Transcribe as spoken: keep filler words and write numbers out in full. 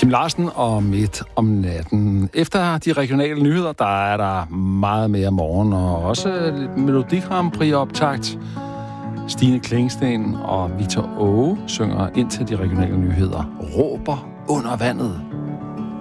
Kim Larsen og Midt om natten. Efter de regionale nyheder, der er der meget mere morgen, og også Melodi Grand Prix-optakt. Stine Klingsten og Victor Åge synger ind til de regionale nyheder. Råber under vandet.